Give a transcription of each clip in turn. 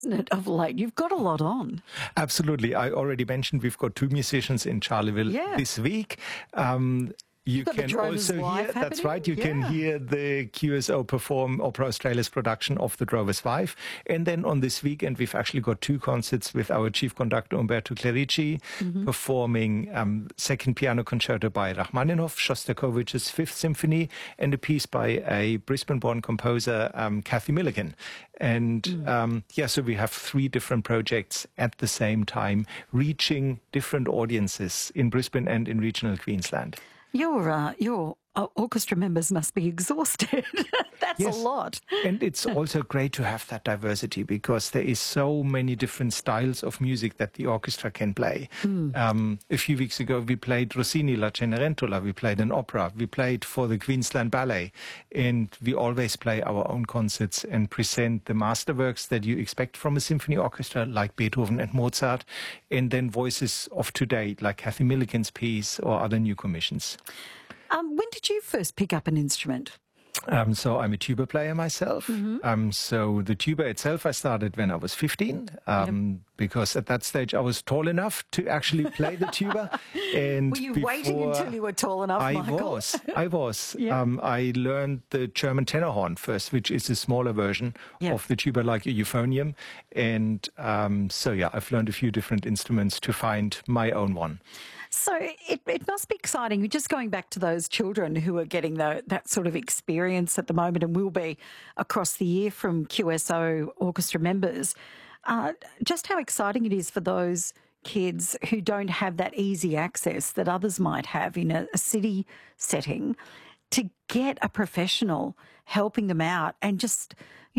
isn't it, of late? You've got a lot on. Absolutely. I already mentioned we've got two musicians in Charleville this week. You can also hear, that's right, you can hear the QSO perform Opera Australia's production of The Drover's Wife. And then on this weekend, we've actually got two concerts with our chief conductor, Umberto Clerici, performing second piano concerto by Rachmaninoff, Shostakovich's Fifth Symphony, and a piece by a Brisbane-born composer, Kathy Milligan. And so we have three different projects at the same time, reaching different audiences in Brisbane and in regional Queensland. Your orchestra members must be exhausted. That's a lot. And it's also great to have that diversity because there is so many different styles of music that the orchestra can play. A few weeks ago, we played Rossini, La Cenerentola. We played an opera. We played for the Queensland Ballet. And we always play our own concerts and present the masterworks that you expect from a symphony orchestra, like Beethoven and Mozart, and then voices of today, like Kathy Milligan's piece or other new commissions. When did you first pick up an instrument? So I'm a tuba player myself. So the tuba itself, I started when I was 15, because at that stage I was tall enough to actually play the tuba. And were you waiting until you were tall enough, Michael? I was. I learned the German tenor horn first, which is a smaller version of the tuba, like a euphonium. And I've learned a few different instruments to find my own one. So it must be exciting. Just going back to those children who are getting that sort of experience at the moment and will be across the year from QSO orchestra members, just how exciting it is for those kids who don't have that easy access that others might have in a city setting to get a professional helping them out and just,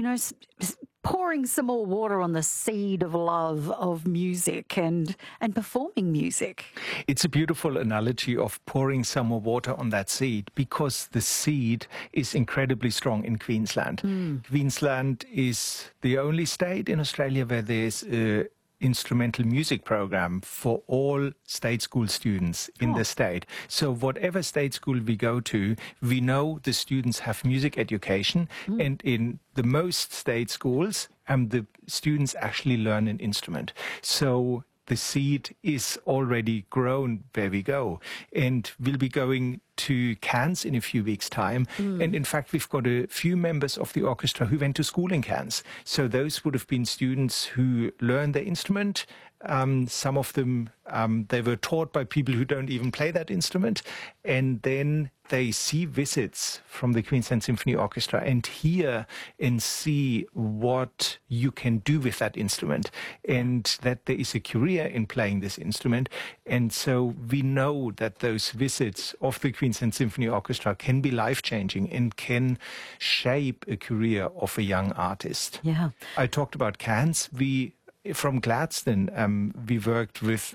pouring some more water on the seed of love of music and performing music. It's a beautiful analogy of pouring some more water on that seed because the seed is incredibly strong in Queensland. Queensland is the only state in Australia where there's a instrumental music program for all state school students in the state. So whatever state school we go to, we know the students have music education, and in the most state schools, the students actually learn an instrument. So the seed is already grown where we go, and we'll be going to Cairns in a few weeks' time. And in fact, we've got a few members of the orchestra who went to school in Cairns. So those would have been students who learned their instrument. Some of them, they were taught by people who don't even play that instrument. And then they see visits from the Queensland Symphony Orchestra and hear and see what you can do with that instrument and that there is a career in playing this instrument. And so we know that those visits of the Queensland Symphony Orchestra can be life-changing and can shape a career of a young artist. Yeah. I talked about Cairns. From Gladstone, we worked with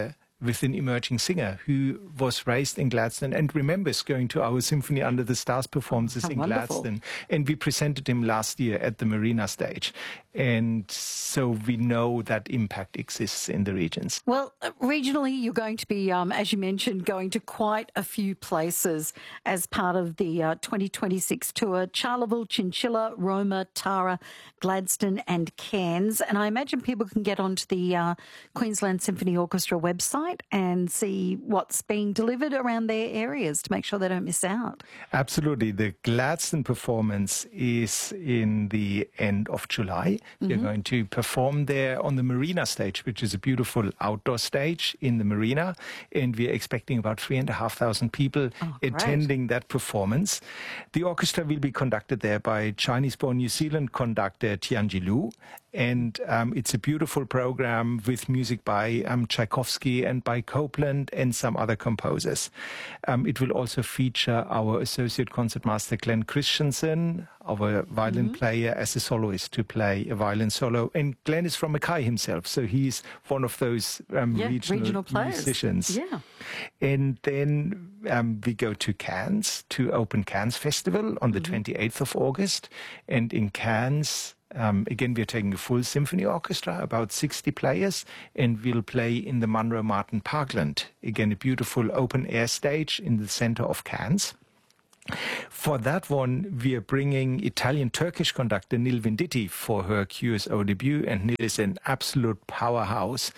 an emerging singer who was raised in Gladstone and remembers going to our Symphony Under the Stars performances in Gladstone. And we presented him last year at the Marina stage. And so we know that impact exists in the regions. Well, regionally, you're going to be, as you mentioned, going to quite a few places as part of the 2026 tour: Charleville, Chinchilla, Roma, Tara, Gladstone and Cairns. And I imagine people can get onto the Queensland Symphony Orchestra website and see what's being delivered around their areas to make sure they don't miss out. Absolutely. The Gladstone performance is in the end of July. We're going to perform there on the Marina stage, which is a beautiful outdoor stage in the Marina. And we're expecting about 3,500 people attending that performance. The orchestra will be conducted there by Chinese-born New Zealand conductor Tianji Lu. And it's a beautiful program with music by Tchaikovsky and by Copland and some other composers. It will also feature our associate concertmaster Glenn Christensen, our violin player, as a soloist to play a violin solo. And Glenn is from Mackay himself, so he's one of those regional musicians. Yeah. And then we go to Cairns to open Cairns Festival on the 28th of August. And in Cairns, again, we're taking a full symphony orchestra, about 60 players, and we'll play in the Munro Martin Parkland. Again, a beautiful open-air stage in the center of Cairns. For that one, we are bringing Italian-Turkish conductor Nil Venditti for her QSO debut, and Nil is an absolute powerhouse.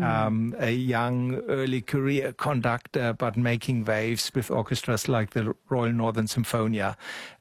A young, early career conductor, but making waves with orchestras like the Royal Northern Symphonia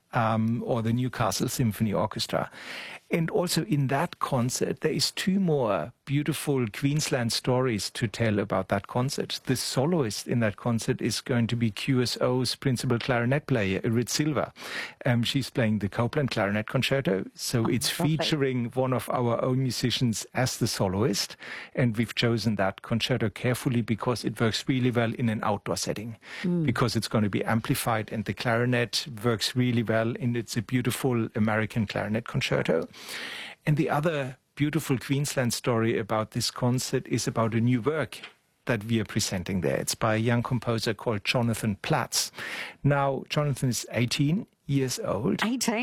or the Newcastle Symphony Orchestra. And also in that concert, there is two more beautiful Queensland stories to tell about that concert. The soloist in that concert is going to be QSO's principal clarinet player, Irit Silva. She's playing the Copland Clarinet Concerto, so it's featuring one of our own musicians as the soloist. And we've chosen that concerto carefully because it works really well in an outdoor setting, because it's going to be amplified, and the clarinet works really well, and it's a beautiful American clarinet concerto. And the other beautiful Queensland story about this concert is about a new work that we are presenting there. It's by a young composer called Jonathan Platts. Now, Jonathan is 18 years old.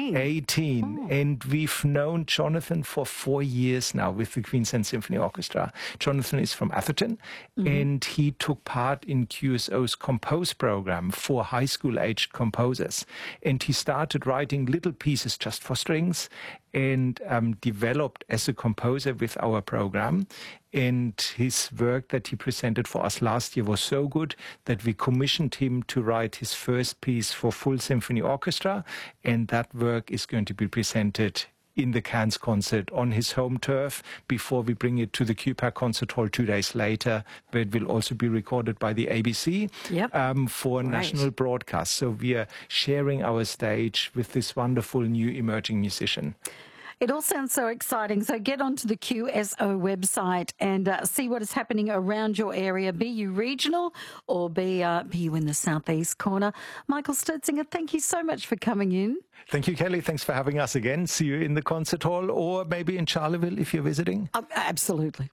18. Oh. And we've known Jonathan for 4 years now with the Queensland Symphony Orchestra. Jonathan is from Atherton, and he took part in QSO's Compose program for high school-aged composers. And he started writing little pieces just for strings and developed as a composer with our program. And his work that he presented for us last year was so good that we commissioned him to write his first piece for full symphony orchestra. And that work is going to be presented in the Cairns concert on his home turf before we bring it to the QPAC Concert Hall 2 days later, where it will also be recorded by the ABC for national broadcast. So we are sharing our stage with this wonderful new emerging musician. It all sounds so exciting. So get onto the QSO website and see what is happening around your area, be you regional or be you in the southeast corner. Michael Sturzinger, thank you so much for coming in. Thank you, Kelly. Thanks for having us again. See you in the concert hall or maybe in Charleville if you're visiting. Absolutely.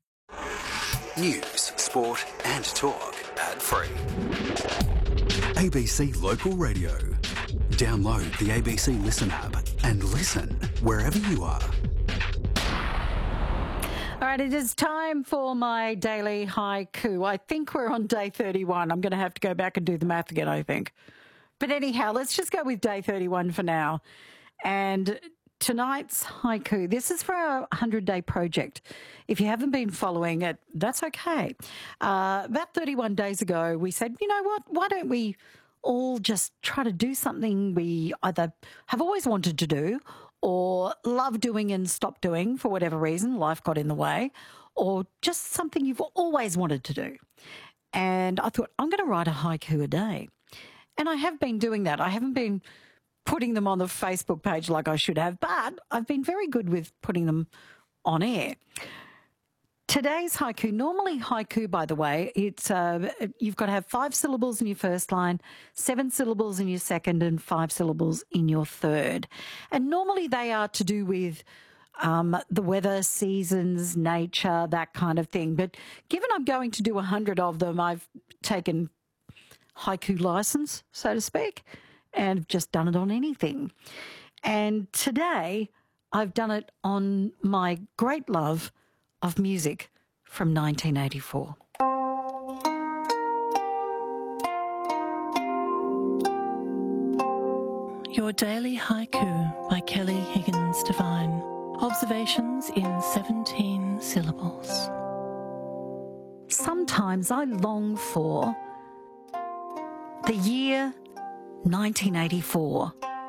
News, sport and talk ad-free. ABC Local Radio. Download the ABC Listen app and listen wherever you are. All right, it is time for my daily haiku. I think we're on day 31. I'm going to have to go back and do the math again, I think. But anyhow, let's just go with day 31 for now. And tonight's haiku, this is for our 100-day project. If you haven't been following it, that's okay. About 31 days ago, we said, you know what, why don't we all just try to do something we either have always wanted to do or love doing and stop doing for whatever reason, life got in the way, or just something you've always wanted to do. And I thought, I'm going to write a haiku a day. And I have been doing that. I haven't been putting them on the Facebook page like I should have, but I've been very good with putting them on air. Today's haiku, normally haiku, by the way, it's you've got to have 5 syllables in your first line, 7 syllables in your second, and 5 syllables in your third. And normally they are to do with the weather, seasons, nature, that kind of thing. But given I'm going to do 100 of them, I've taken haiku license, so to speak, and just done it on anything. And today I've done it on my great love of music from 1984. Your Daily Haiku by Kelly Higgins Devine. Observations in 17 syllables. Sometimes I long for the year 1984.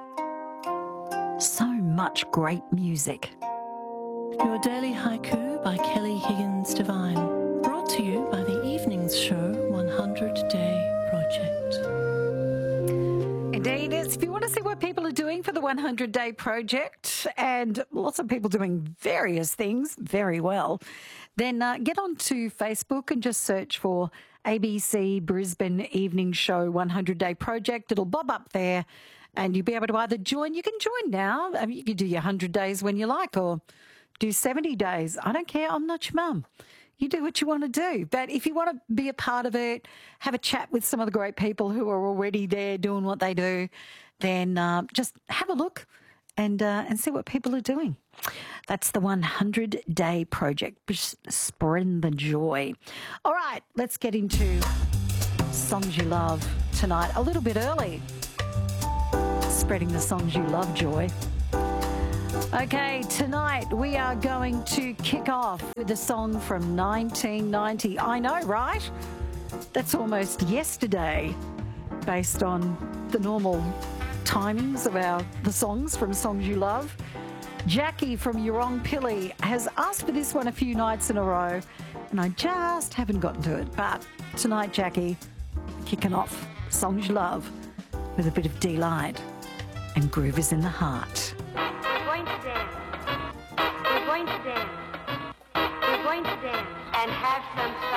So much great music. Your Daily Haiku by Kelly Higgins Devine. Brought to you by the Evenings Show 100 Day Project. Indeed, if you want to see what people are doing for the 100 Day Project, and lots of people doing various things very well, then get onto Facebook and just search for ABC Brisbane Evening Show 100 Day Project. It'll bob up there and you'll be able to either join. You can join now. I mean, you can do your 100 days when you like, or do 70 days. I don't care. I'm not your mum. You do what you want to do. But if you want to be a part of it, have a chat with some of the great people who are already there doing what they do, then just have a look and see what people are doing. That's the 100 Day Project. Spread the joy. All right, let's get into songs you love tonight. A little bit early. spreading the songs you love, Joy. Okay, tonight we are going to kick off with a song from 1990. I know, right? That's almost yesterday, based on the normal timings of the songs from Songs You Love. Jackie from Yurongpilly has asked for this one a few nights in a row, and I just haven't gotten to it. But tonight, Jackie, kicking off Songs You Love with a bit of delight and Groove Is in the Heart. We're going to dance. We're going to dance. We're going to dance and have some fun.